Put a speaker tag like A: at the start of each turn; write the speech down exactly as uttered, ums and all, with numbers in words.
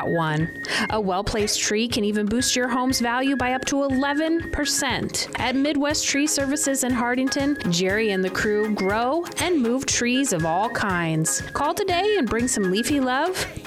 A: got one. A well-placed tree can even boost your home's value by up to eleven percent. At Midwest Tree Services in Hardington, Jerry and the crew grow and move trees of all kinds. Call today and bring some leafy love